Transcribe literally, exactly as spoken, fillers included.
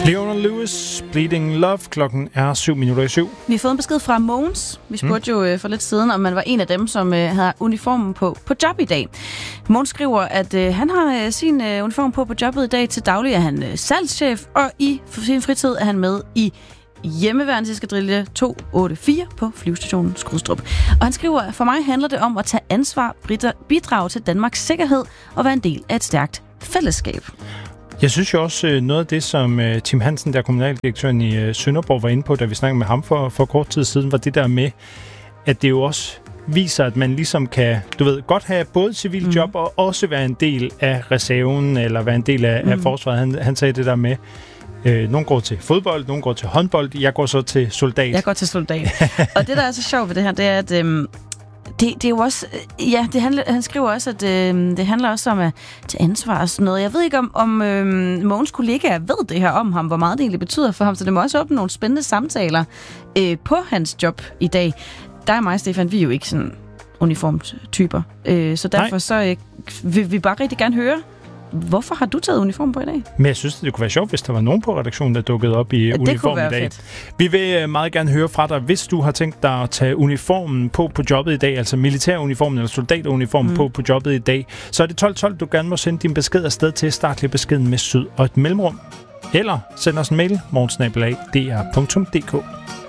Leona Lewis, Bleeding Love. Klokken er syv minutter i syv. Vi har fået en besked fra Mogens. Vi spurgte mm. jo øh, for lidt siden, om man var en af dem, som øh, havde uniformen på, på job i dag. Mogens skriver, at øh, han har øh, sin øh, uniform på på jobbet i dag. Til daglig er han øh, salgschef, og i sin fritid er han med i hjemmeværnseskadrille to otte fire på flyvestationen Skrydstrup. Og han skriver, for mig handler det om at tage ansvar, bidrage til Danmarks sikkerhed og være en del af et stærkt fællesskab. Jeg synes jo også, noget af det, som Tim Hansen, der kommunaldirektøren i Sønderborg, var inde på, da vi snakkede med ham for, for kort tid siden, var det der med, at det jo også viser, at man ligesom kan, du ved, godt have både civil job mm. og også være en del af reserven, eller være en del af, mm. af forsvaret. Han, han sagde det der med, øh, nogen går til fodbold, nogen går til håndbold, jeg går så til soldat. Jeg går til soldat. Og det, der er så sjovt ved det her, det er, at øhm, det, det er jo også, ja, det handler, han skriver også, at øh, det handler også om at tage ansvar og sådan noget. Jeg ved ikke, om, om øh, Mogens kollegaer ved det her om ham, hvor meget det egentlig betyder for ham, så det må også åbne nogle spændende samtaler øh, på hans job i dag. Der og mig, Stefan, vi er jo ikke sådan uniformtyper, øh, så derfor så øh, vil vi bare rigtig gerne høre, hvorfor har du taget uniform på i dag? Men jeg synes, det kunne være sjovt, hvis der var nogen på redaktionen, der dukkede op i ja, uniform i dag. Fedt. Vi vil meget gerne høre fra dig, hvis du har tænkt dig at tage uniformen på på jobbet i dag, altså militæruniformen eller soldateruniformen mm. på på jobbet i dag, så er det tolv tolv, du gerne må sende din besked afsted til. Start lige beskeden med syd og et mellemrum. Eller send os en mail, morgensnabelag punktum d r punktum d k.